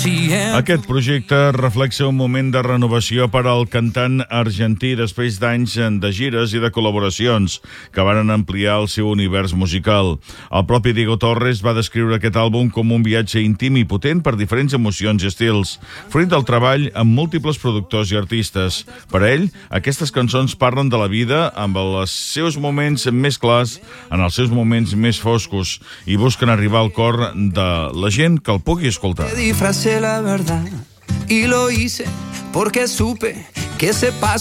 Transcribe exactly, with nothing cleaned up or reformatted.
Aquest projecte reflexa un moment de renovació per al cantant argentí després d'anys de gires i de col·laboracions que varen ampliar el seu univers musical. El propi Diego Torres va descriure aquest àlbum com un viatge íntim i potent per diferents emocions i estils, fruit del treball amb múltiples productors i artistes. Per a ell, aquestes cançons parlen de la vida amb els seus moments més clars, en els seus moments més foscos, i busquen arribar al cor de la gent que el pugui escoltar. Disfracé la verdad y lo hice porque supe que ese paso